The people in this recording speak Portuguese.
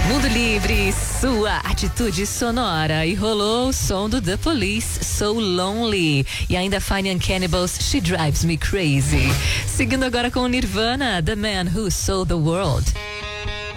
Mundo Livre, sua atitude sonora. E rolou o som do The Police, So Lonely. E ainda Fine and Cannibals, She Drives Me Crazy. Seguindo agora com Nirvana, The Man Who Sold the World.